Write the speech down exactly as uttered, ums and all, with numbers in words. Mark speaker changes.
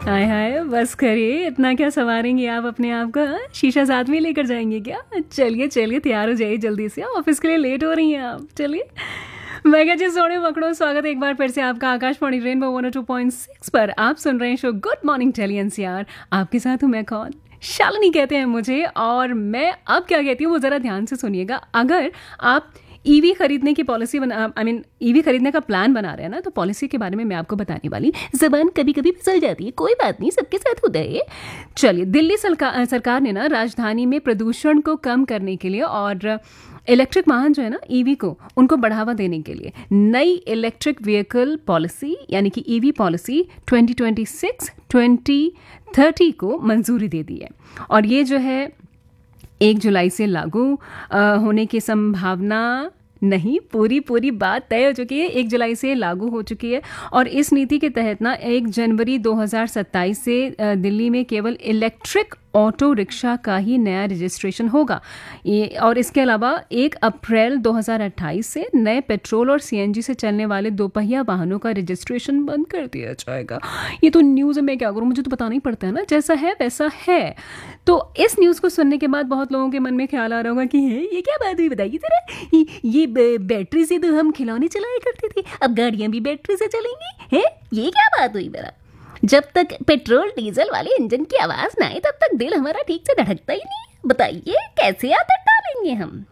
Speaker 1: हाय हाय बस करिए, इतना क्या संवारेंगे आप अपने आप का? हाँ? शीशा साथ में लेकर जाएंगे क्या? चलिए चलिए तैयार हो जाइए जल्दी से, ऑफिस के लिए लेट हो रही हैं आप। चलिए मैं क्या जी सोने पकड़ो, स्वागत है एक बार फिर से आपका Akashvani rainbow one O two point six पर। आप सुन रहे हैं show good morning tele NCR. आपके साथ हूँ मैं, कौन? शालिनी कहते हैं मुझे। और मैं अब क्या कहती हूँ वो ज़रा ध्यान से सुनिएगा। अगर आप ईवी खरीदने की पॉलिसी बना आई मीन ईवी खरीदने का प्लान बना रहे हैं ना, तो पॉलिसी के बारे में मैं आपको बताने वाली। जबान कभी कभी फिसल जाती है, कोई बात नहीं, सबके साथ होता है। चलिए, दिल्ली सरकार सरकार ने ना राजधानी में प्रदूषण को कम करने के लिए और इलेक्ट्रिक वाहन जो है ना ईवी को, उनको बढ़ावा देने के लिए नई इलेक्ट्रिक व्हीकल पॉलिसी यानी कि EV policy twenty twenty six twenty thirty को मंजूरी दे दी है। और ये जो है एक जुलाई से लागू होने की संभावना नहीं, पूरी पूरी बात तय हो चुकी है, एक जुलाई से लागू हो चुकी है। और इस नीति के तहत ना एक जनवरी दो हज़ार सत्ताईस से दिल्ली में केवल इलेक्ट्रिक ऑटो रिक्शा का ही नया रजिस्ट्रेशन होगा। ये और इसके अलावा एक अप्रैल दो हज़ार अट्ठाईस से नए पेट्रोल और सीएनजी से चलने वाले दोपहिया वाहनों का रजिस्ट्रेशन बंद कर दिया जाएगा। ये तो न्यूज़ में क्या करूँ, मुझे तो बताना ही पड़ता है ना, जैसा है वैसा है। तो इस न्यूज़ को सुनने के बाद बहुत लोगों के मन में ख्याल आ रहा होगा कि है ये क्या बात हुई, बताइए जरा। ये बैटरी से तो हम खिलौने चलाया करते थे, अब गाड़ियाँ भी बैटरी से चलेंगी, है ये क्या बात हुई मेरा? जब तक पेट्रोल डीजल वाले इंजन की आवाज ना आए तब तक दिल हमारा ठीक से धड़कता ही नहीं। बताइए कैसे आदत डालेंगे हम।